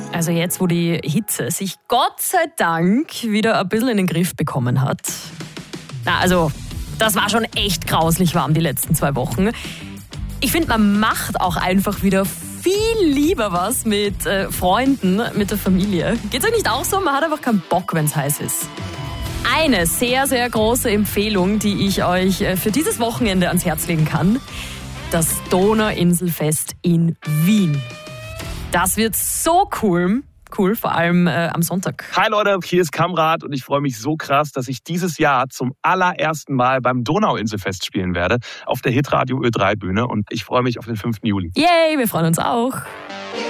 Also jetzt, wo die Hitze sich Gott sei Dank wieder ein bisschen in den Griff bekommen hat. Also, das war schon echt grauslich warm die letzten 2 Wochen. Ich finde, man macht auch einfach wieder viel lieber was mit Freunden, mit der Familie. Geht's euch nicht auch so? Man hat einfach keinen Bock, wenn es heiß ist. Eine sehr, sehr große Empfehlung, die ich euch für dieses Wochenende ans Herz legen kann. Das Donauinselfest in Wien. Das wird so cool, vor allem am Sonntag. Hi Leute, hier ist Kamrat und ich freue mich so krass, dass ich dieses Jahr zum allerersten Mal beim Donauinselfest spielen werde auf der Hitradio Ö3 Bühne und ich freue mich auf den 5. Juli. Yay, wir freuen uns auch.